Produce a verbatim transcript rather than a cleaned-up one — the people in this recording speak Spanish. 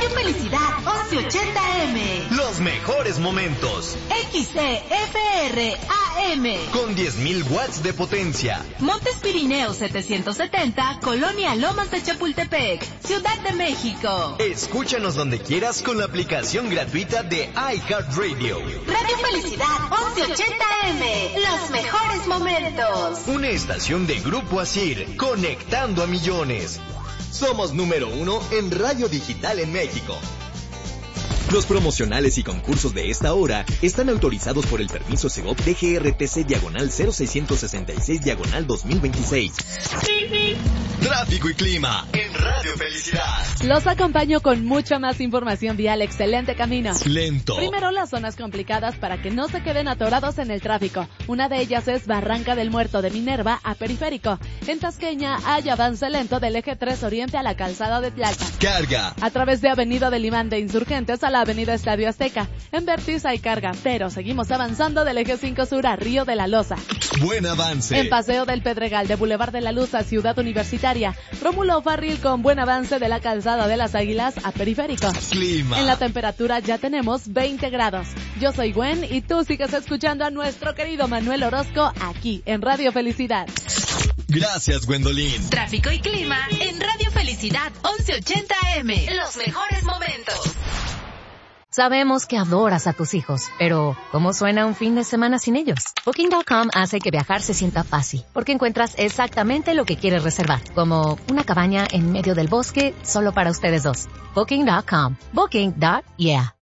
Radio Felicidad once ochenta eme. Los mejores momentos. X C F R A M. Con diez mil watts de potencia. Montes Pirineos setecientos setenta, Colonia Lomas de Chapultepec, Ciudad de México. Escúchanos donde quieras con la aplicación gratuita de iHeartRadio. Radio Felicidad once ochenta eme. Los mejores momentos. Una estación de Grupo Asir, conectando a millones. Somos número uno en radio digital en México. Los promocionales y concursos de esta hora están autorizados por el permiso Segov D G R T C diagonal cero seiscientos sesenta y seis diagonal dos mil veintiséis. Tráfico y clima en Radio Felicidad. Los acompaño con mucha más información vial. Excelente camino. Lento. Primero, las zonas complicadas para que no se queden atorados en el tráfico. Una de ellas es Barranca del Muerto de Minerva a Periférico. En Tasqueña hay avance lento del eje tres Oriente a la calzada de Tlalpan. Carga. A través de Avenida del Imán de Insurgentes a la Avenida Estadio Azteca. En Vertiz hay carga, pero seguimos avanzando del eje cinco Sur a Río de la Loza. Buen avance. En Paseo del Pedregal de Boulevard de la Luz a Ciudad Universitaria. Rómulo Farril con buen avance de la calzada de las Águilas a Periférico. Clima. En la temperatura ya tenemos veinte grados. Yo soy Gwen y tú sigues escuchando a nuestro querido Manuel Orozco aquí en Radio Felicidad. Gracias, Gwendolyn. Tráfico y clima en Radio Felicidad once ochenta eme. Los mejores momentos. Sabemos que adoras a tus hijos, pero ¿cómo suena un fin de semana sin ellos? Booking punto com hace que viajar se sienta fácil, porque encuentras exactamente lo que quieres reservar, como una cabaña en medio del bosque solo para ustedes dos. Booking punto com. Booking. Yeah.